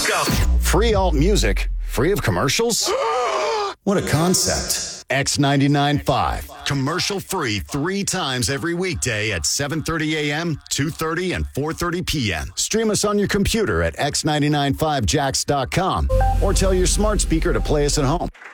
Go. Free alt music, free of commercials? What a concept. X99.5. Commercial free 3 times every weekday at 7:30 a.m., 2:30, and 4:30 p.m. Stream us on your computer at x995jax.com or tell your smart speaker to play us at home.